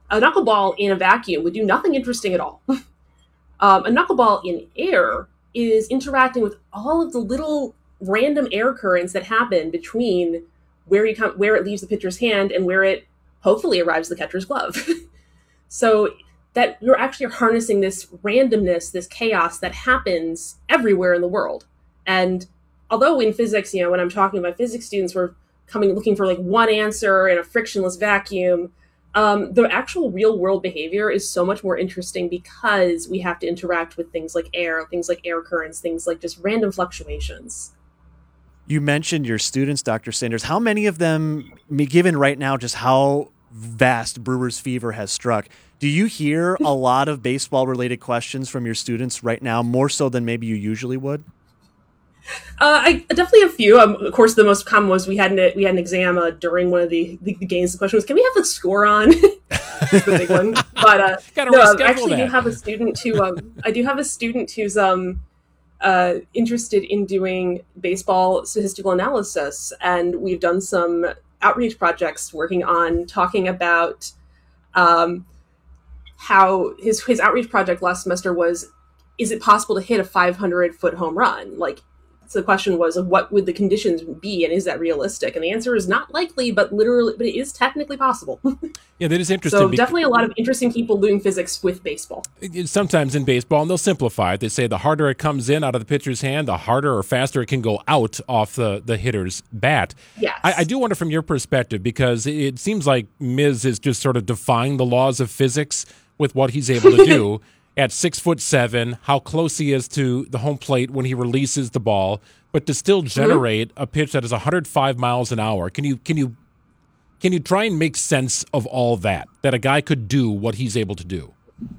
A knuckleball in a vacuum would do nothing interesting at all. A knuckleball in air is interacting with all of the little random air currents that happen between where it leaves the pitcher's hand and where it hopefully arrives the catcher's glove. So that you're actually harnessing this randomness, this chaos that happens everywhere in the world. And although in physics, when I'm talking to my physics students, we're coming looking for like one answer in a frictionless vacuum, the actual real world behavior is so much more interesting because we have to interact with things like air currents, things like just random fluctuations. You mentioned your students, Dr. Sanders. How many of them, given right now just how vast Brewers fever has struck, do you hear a lot of baseball-related questions from your students right now, more so than maybe you usually would? I definitely have a few. Of course, the most common was we had an exam during one of the games. The question was, "Can we have the score on?" That's the big one. But actually, I do have a student who I do have a student who's interested in doing baseball statistical analysis, and we've done some outreach projects working on talking about how his outreach project last semester was, is it possible to hit a 500-foot home run? So the question was, what would the conditions be, and is that realistic? And the answer is not likely, but it is technically possible. Yeah, that is interesting. So definitely a lot of interesting people doing physics with baseball. Sometimes in baseball, and they'll simplify it. They say the harder it comes in out of the pitcher's hand, the harder or faster it can go out off the hitter's bat. Yes. I do wonder from your perspective, because it seems like Miz is just sort of defying the laws of physics with what he's able to do. At 6'7", how close he is to the home plate when he releases the ball, but to still generate a pitch that is 105 miles an hour. Can you try and make sense of all that a guy could do what he's able to do?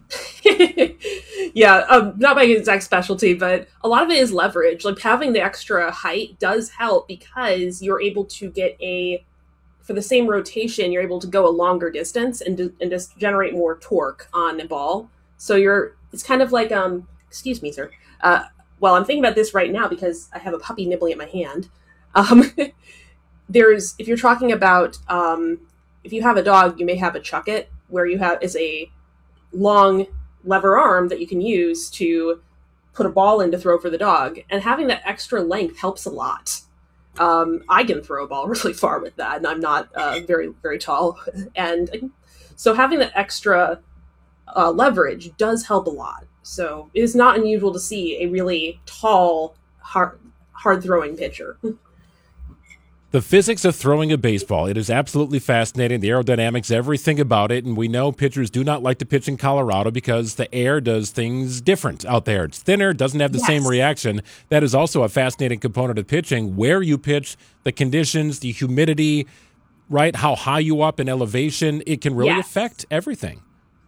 Yeah, not my exact specialty, but a lot of it is leverage. Like having the extra height does help because you're able to for the same rotation, you're able to go a longer distance and just generate more torque on the ball. So it's kind of like, excuse me, sir. Well, I'm thinking about this right now because I have a puppy nibbling at my hand. If you're talking about, if you have a dog, you may have a chuck-it, where is a long lever arm that you can use to put a ball in to throw for the dog. And having that extra length helps a lot. I can throw a ball really far with that, and I'm not very, very tall. And so having that extra leverage does help a lot. So it is not unusual to see a really tall, hard-throwing pitcher. The physics of throwing a baseball, it is absolutely fascinating. The aerodynamics, everything about it. And we know pitchers do not like to pitch in Colorado because the air does things different out there. It's thinner, doesn't have the same reaction. That is also a fascinating component of pitching. Where you pitch, the conditions, the humidity, right? How high you up in elevation, it can really affect everything.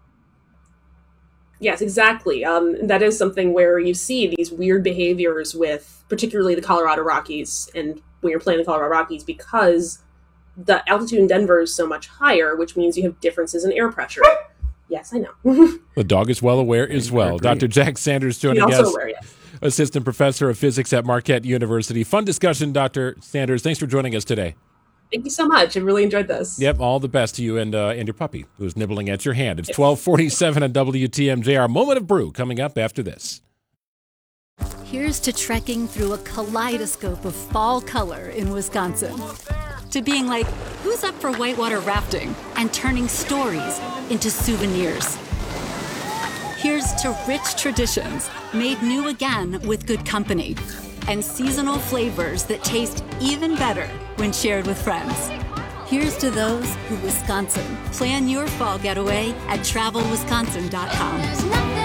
Yes, exactly. That is something where you see these weird behaviors with particularly the Colorado Rockies, and when you're playing the Colorado Rockies, because the altitude in Denver is so much higher, which means you have differences in air pressure. Yes, I know. The dog is well aware as well. Dr. Jack Sanders joining us, Assistant Professor of Physics at Marquette University. Fun discussion, Dr. Sanders. Thanks for joining us today. Thank you so much. I really enjoyed this. Yep, all the best to you and your puppy who's nibbling at your hand. It's 12:47 on WTMJ. Our moment of brew coming up after this. Here's to trekking through a kaleidoscope of fall color in Wisconsin. To being like, who's up for whitewater rafting? And turning stories into souvenirs. Here's to rich traditions made new again with good company. And seasonal flavors that taste even better when shared with friends. Here's to those who Wisconsin. Plan your fall getaway at travelwisconsin.com.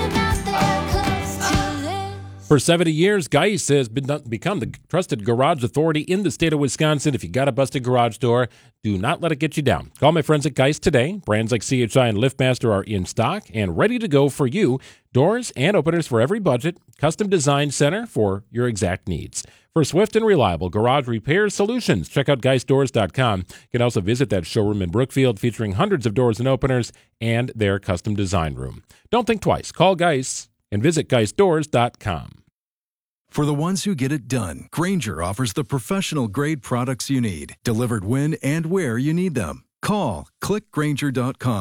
For 70 years, Geis has become the trusted garage authority in the state of Wisconsin. If you got a busted garage door, do not let it get you down. Call my friends at Geis today. Brands like CHI and LiftMaster are in stock and ready to go for you. Doors and openers for every budget. Custom design center for your exact needs. For swift and reliable garage repair solutions, check out GeisDoors.com. You can also visit that showroom in Brookfield featuring hundreds of doors and openers and their custom design room. Don't think twice. Call Geis and visit GeisDoors.com. For the ones who get it done, Grainger offers the professional-grade products you need, delivered when and where you need them. Call, click Grainger.com.